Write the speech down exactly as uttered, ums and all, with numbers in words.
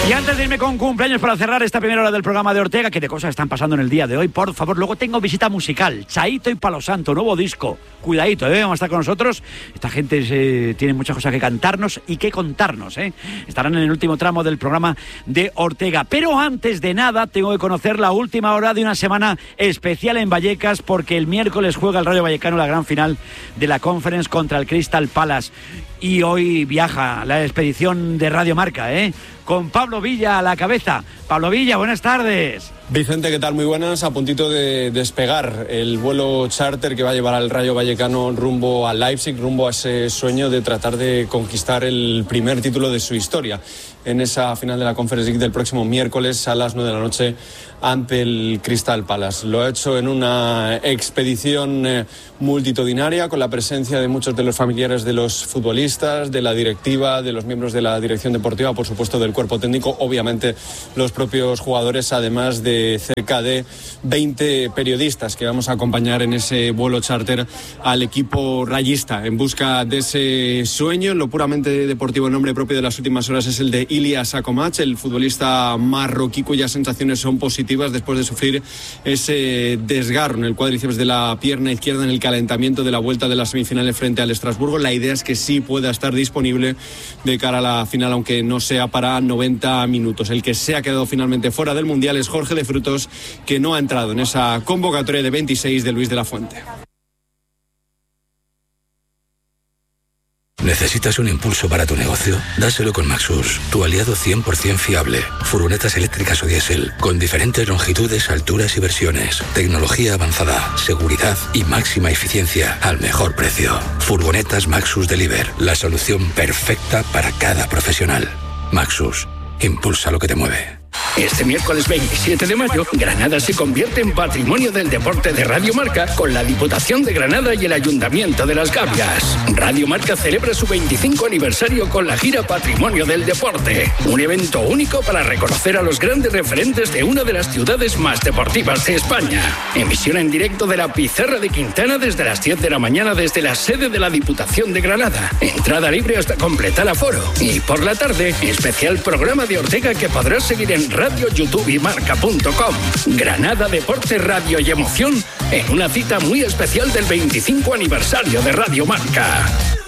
Y antes de irme con cumpleaños para cerrar esta primera hora del programa de Ortega, que de cosas están pasando en el día de hoy, por favor, luego tengo visita musical, Chaito y Palo Santo, nuevo disco. Cuidadito, ¿eh? Vamos a estar con nosotros. Esta gente eh, tiene muchas cosas que cantarnos y que contarnos, ¿eh? Estarán en el último tramo del programa de Ortega. Pero antes de nada, tengo que conocer la última hora de una semana especial en Vallecas, porque el miércoles juega el Rayo Vallecano la gran final de la Conference contra el Crystal Palace. Y hoy viaja la expedición de Radio Marca, ¿eh? Con Pablo Villa a la cabeza. Pablo Villa, buenas tardes. Vicente, ¿qué tal? Muy buenas. A puntito de despegar el vuelo charter que va a llevar al Rayo Vallecano rumbo a Leipzig, rumbo a ese sueño de tratar de conquistar el primer título de su historia en esa final de la Conference League del próximo miércoles a las nueve de la noche ante el Crystal Palace. Lo ha hecho en una expedición eh, multitudinaria, con la presencia de muchos de los familiares de los futbolistas, de la directiva, de los miembros de la dirección deportiva, por supuesto del cuerpo técnico, obviamente los propios jugadores, además de cerca de veinte periodistas que vamos a acompañar en ese vuelo charter al equipo rayista en busca de ese sueño. Lo puramente deportivo, el nombre propio de las últimas horas es el de Ilias Akomac, el futbolista marroquí cuyas sensaciones son positivas después de sufrir ese desgarro en el cuádriceps de la pierna izquierda en el calentamiento de la vuelta de las semifinales frente al Estrasburgo. La idea es que sí pueda estar disponible de cara a la final, aunque no sea para noventa minutos. El que se ha quedado finalmente fuera del Mundial es Jorge de Frutos, que no ha entrado en esa convocatoria de veintiséis de Luis de la Fuente. ¿Necesitas un impulso para tu negocio? Dáselo con Maxus, tu aliado cien por ciento fiable. Furgonetas eléctricas o diésel, con diferentes longitudes, alturas y versiones. Tecnología avanzada, seguridad y máxima eficiencia al mejor precio. Furgonetas Maxus Deliver, la solución perfecta para cada profesional. Maxus, impulsa lo que te mueve. Este miércoles veintisiete de mayo, Granada se convierte en Patrimonio del Deporte de Radio Marca con la Diputación de Granada y el Ayuntamiento de Las Gavias. Radio Marca celebra su veinticinco aniversario con la gira Patrimonio del Deporte, un evento único para reconocer a los grandes referentes de una de las ciudades más deportivas de España. Emisión en directo de la Pizarra de Quintana desde las diez de la mañana desde la sede de la Diputación de Granada. Entrada libre hasta completar aforo. Y por la tarde, especial programa de Ortega que podrás seguir en Radio, YouTube y Marca punto com. Granada, deporte, radio y emoción en una cita muy especial del veinticinco aniversario de Radio Marca.